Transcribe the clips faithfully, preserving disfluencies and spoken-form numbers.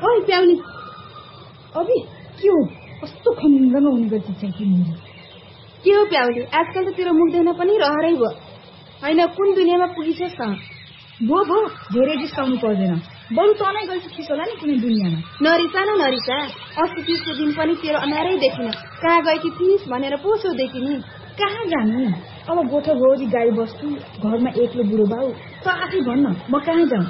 ओइ प्याउली अबि के हो कस्तो खम्बमा हुने गर्छ चाहिँ तिमी के हो प्याउली आजकल त तेरो मुख देख्न पनि रहरै भयो हैन कुन दुनियाँमा पुगिछस् त भो भो धेरै जिस्काउनु पर्दैन बरु तनै गइस खिस होला नि कुनै दुनियाँमा नरिसा न नरिसा अस्ति तीसको दिन पनि तेरो अनारै देखिन कहाँ गएकी थिइस् भनेर पो सोधेकी नि कहाँ जानु अब गोठा भोरी गाई बस्तु घरमा एक्लो बुढो बाउ त आफै भन्न म कहाँ जाउँ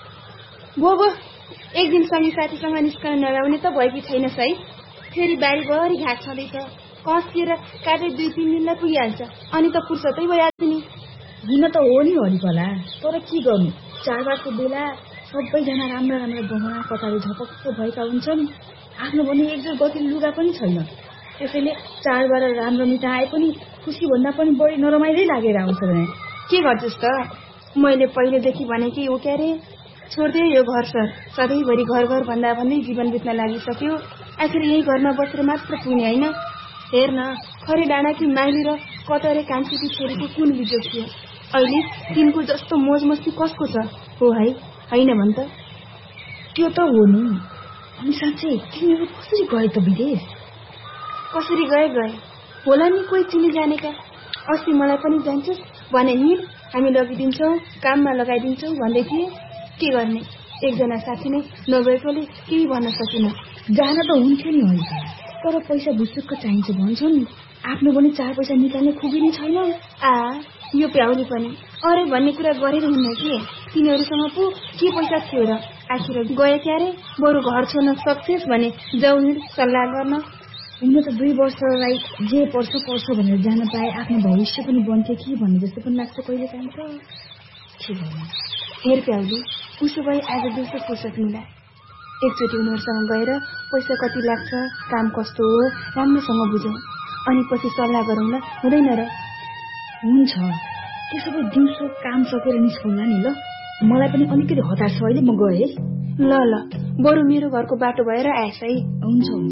भो भो एक दिन सँगै साथीसँग निस्कन नगाउने त भएकी छैनस् है फेरि बारीभरि घाँस छँदैछ कस्किएर काटे दुई तिन दिनलाई पुगिहाल्छ अनि त फुर्सदै भइहाल्छ नि हुन त हो नि हरिकला तर के गर्नु चाडबाडको बेला सबैजना राम्रा राम्रा गहना कताले झपक्क भएका हुन्छन् आफ्नो भने एकजोर गतिलो लुगा पनि छैन त्यसैले चाडबाड राम्रो मिठा आए पनि खुसी भन्दा पनि बढी नरमाइलै लागेर आउँछ भने के गर्छस् त मैले पहिलेदेखि भनेकै हो क्यारे छोड्दै यो घर सर सधैँभरि घर घर भन्दा भन्दै जीवन बित्न लागिसक्यो आखिर यही घरमा बसेर मात्र पुग्ने होइन हेर्न खरे डाँडाकी माइली र कतरे कान्छीकी छोरीको कुन बिजोग थियो अहिले तिनको जस्तो मोज मस्ती कसको छ हो है होइन भन् त त्यो त हो नि अनि साँच्चै तिमीहरू कसरी गए त विदेश कसरी गए गए होला नि कोही चिनी जानेका अस्ति मलाई पनि जान्छस् भने नि हामी लगिदिन्छौँ काममा लगाइदिन्छौँ भन्दै थिए के गर्ने एकजना साथी नै नभएकोले केही भन्न सकिन जान त हुन्थ्यो नि होइन तर पैसा भुसुक्क चाहिन्छ भन्छन् आफ्नो पनि चार पैसा निकाल्ने खुबी नै छैन आ यो प्याउली पनि अरे भन्ने कुरा गरेर हुन्न कि तिनीहरूसँग पो के पैसा थियो र आखिर गए क्यारे बरु घर छोड्न सक्छेस् भने जाउँ सल्लाह गर्न हुन त दुई वर्षलाई जे पर्छ पर्छ भनेर जान पाए आफ्नो भविष्य पनि बन्थ्यो कि भन्ने जस्तो पनि लाग्छ कहिले काहीँ त के भन्नु हेर प्याउली उसो भए आज दिउँसो फुर्सद मिला एकचोटि उनीहरूसँग गएर पैसा कति लाग्छ काम कस्तो हो राम्रोसँग बुझौँ अनि पछि सल्लाह गरौँला हुँदैन र हुन्छ त्यसो भए दिउँसो काम सकेर निस्कौँला नि ल मलाई पनि अलिकति हतार छ अहिले म गएँ ल ल बरु मेरो घरको बाटो भएर आएछ है हुन्छ